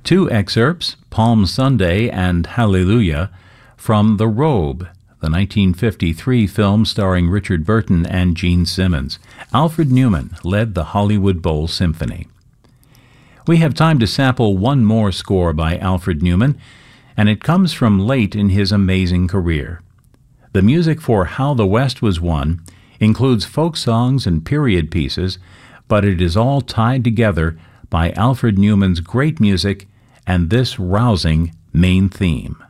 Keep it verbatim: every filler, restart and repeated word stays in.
Two excerpts, Palm Sunday and Hallelujah, from The Robe, the nineteen fifty-three film starring Richard Burton and Gene Simmons. Alfred Newman led the Hollywood Bowl Symphony. We have time to sample one more score by Alfred Newman, and it comes from late in his amazing career. The music for How the West Was Won includes folk songs and period pieces, but it is all tied together by Alfred Newman's great music and this rousing main theme.